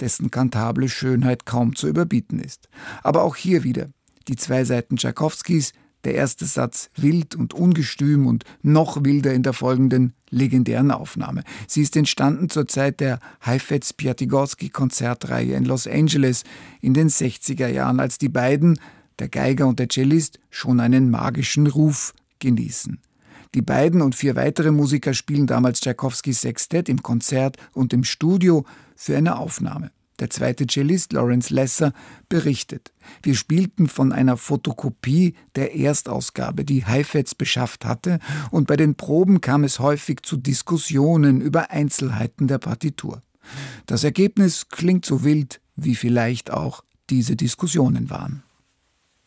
dessen kantable Schönheit kaum zu überbieten ist. Aber auch hier wieder die zwei Seiten Tschaikowskis, der erste Satz wild und ungestüm und noch wilder in der folgenden legendären Aufnahme. Sie ist entstanden zur Zeit der Heifetz-Piatigorsky-Konzertreihe in Los Angeles in den 60er Jahren, als die beiden, der Geiger und der Cellist, schon einen magischen Ruf genießen. Die beiden und 4 weitere Musiker spielen damals Tschaikowskis Sextett im Konzert und im Studio für eine Aufnahme. Der zweite Cellist, Lawrence Lesser, berichtet: Wir spielten von einer Fotokopie der Erstausgabe, die Heifetz beschafft hatte, und bei den Proben kam es häufig zu Diskussionen über Einzelheiten der Partitur. Das Ergebnis klingt so wild, wie vielleicht auch diese Diskussionen waren.